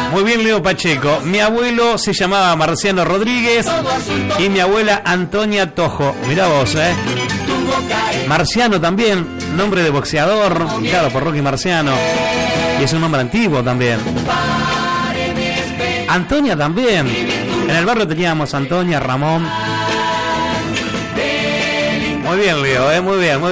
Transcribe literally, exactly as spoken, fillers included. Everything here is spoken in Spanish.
Muy bien, Leo Pacheco. Mi abuelo se llamaba Marciano Rodríguez y mi abuela Antonia Tojo. Mirá vos, ¿eh? Marciano también, nombre de boxeador, claro, por Rocky Marciano. Y es un nombre antiguo también. Antonia también. En el barrio teníamos Antonia, Ramón. Muy bien, Leo, ¿eh? Muy bien, muy bien.